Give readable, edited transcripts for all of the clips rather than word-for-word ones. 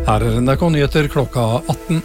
Her NRK Nyheter klokka 18.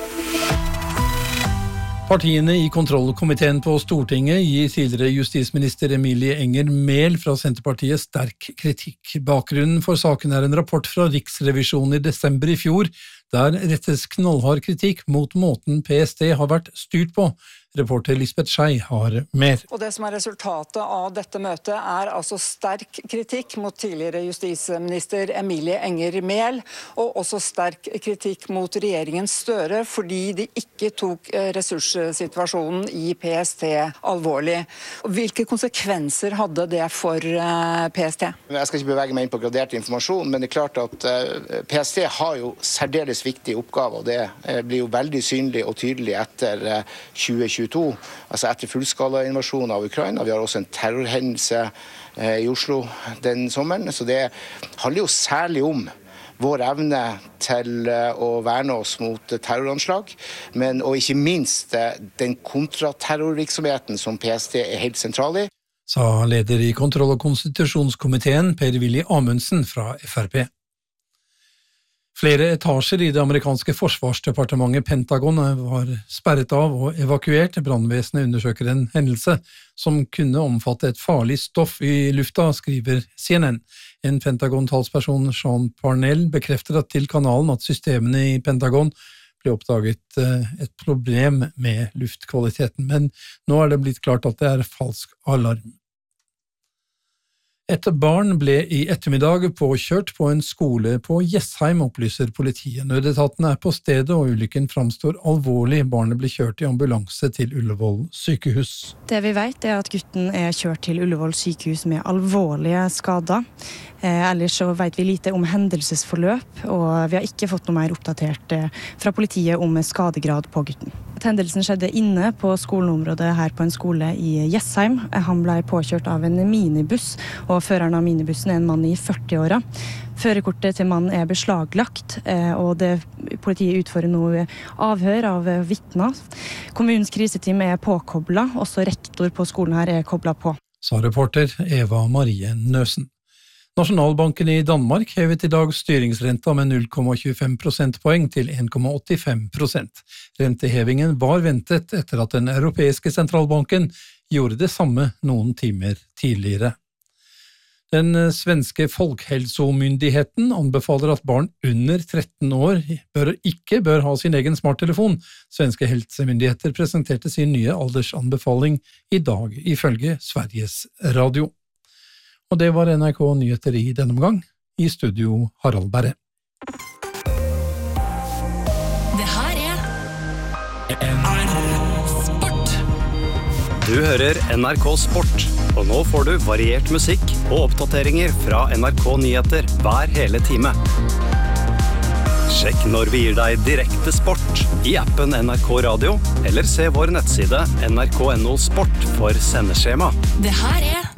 Partiene i kontrollkomiteen på Stortinget gir tidligere justisminister Emilie Enger Mehl fra Senterpartiet sterk kritikk. Bakgrunnen for saken en rapport fra Riksrevisjonen i desember i fjor, der rettes knallhard kritikk mot måten PST har vært styrt på. Reporter Lisbeth Schei har mer. Og det som resultatet av dette møtet altså sterk kritikk mot tidligere justisminister Emilie Enger Mehl, og også sterk kritikk mot regjeringen Støre, fordi de ikke tok ressurssituasjonen i PST alvorlig. Hvilke konsekvenser hadde det for PST? Jeg skal ikke bevege meg inn på gradert informasjon, men det klart at PST har jo særdeles viktige oppgaver, og det blir jo veldig synlig og tydelig etter 2022, altså etter fullskala invasjon av Ukraina. Vi har også en terrorhendelse i Oslo den sommeren, så det handler jo særlig om vår evne til å verne oss mot terroranslag, og ikke minst den kontraterrorvirksomheten som PST helt sentral i. Sa leder i kontroll- og konstitusjonskomiteen Per-Willy Amundsen fra FrP. Flere etasjer i det amerikanske forsvarsdepartementet Pentagon var sperret av og evakuert. Brannvesenet undersøker en hendelse som kunne omfatte et farlig stoff i lufta, skriver CNN. En Pentagon-talsperson, Sean Parnell, bekrefter til kanalen at systemene i Pentagon ble oppdaget et problem med luftkvaliteten, men nå det blitt klart at det falsk alarm. Et barn ble i ettermiddag påkjørt på en skole på Jessheim, opplyser politiet. Nødetaten på stedet, og ulykken framstår alvorlig. Barnet ble kjørt i ambulanse til Ullevål sykehus. Det vi vet at gutten kjørt til Ullevål sykehus med alvorlige skader. Ellers så vet vi lite om hendelsesforløp, og vi har ikke fått noe mer oppdatert fra politiet om skadegrad på gutten. Hendelsen skjedde inne på skoleområdet her på en skole i Jessheim. Han ble påkjørt av en minibuss, og føreren av minibussen en mann i 40-åra. Førerkortet til mannen beslaglagt, og politiet utfører nå avhør av vitner. Kommunens kriseteam påkoblet, også rektor på skolen her koblet på. Sa reporter Eva Marie Nøsen. Nasjonalbanken i Danmark hevet i dag styringsrenta med 0,25 prosentpoeng til 1,85%. Rentehevingen var ventet etter at den europeiske sentralbanken gjorde det samme noen timer tidligere. Den svenske Folkhälsomyndigheten anbefaler at barn under 13 år ikke bør ha sin egen smarttelefon. Svenske helsemyndigheter presenterte sin nye aldersanbefaling i dag, ifølge Sveriges Radio. Og det var NRK Nyheter i denne omgang. I studio Harald Berre. Det her NRK Sport. Du hører NRK Sport, og nå får du variert musikk og oppdateringer fra NRK Nyheter hver hele time. Sjekk når vi gir deg direkte sport i appen NRK Radio, eller se vår nettside nrk.no sport for sendeskjema. Det her